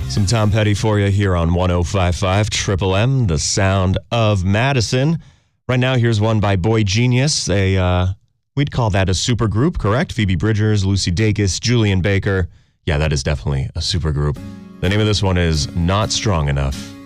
Some Tom Petty for you here on 105.5 Triple M, the sound of Madison. Right now, here's one by Boy Genius. We'd call that a super group, correct? Phoebe Bridgers, Lucy Dacus, Julian Baker. Yeah, that is definitely a super group. The name of this one is Not Strong Enough.